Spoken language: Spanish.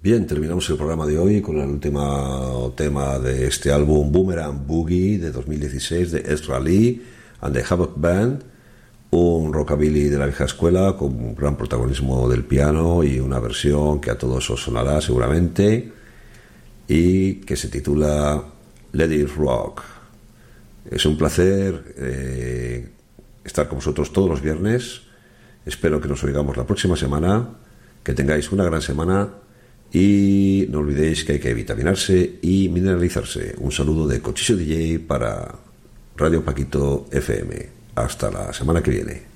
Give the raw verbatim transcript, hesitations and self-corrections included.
Bien, terminamos el programa de hoy con el último tema de este álbum, Boomerang Boogie, de dos mil dieciséis, de Ezra Lee and the Havoc Band, un rockabilly de la vieja escuela con un gran protagonismo del piano y una versión que a todos os sonará seguramente, y que se titula Let It Rock. Es un placer eh, estar con vosotros todos los viernes. Espero que nos oigamos la próxima semana, que tengáis una gran semana y no olvidéis que hay que vitaminarse y mineralizarse. Un saludo de Cochise D J para Radio Paquito F M. Hasta la semana que viene.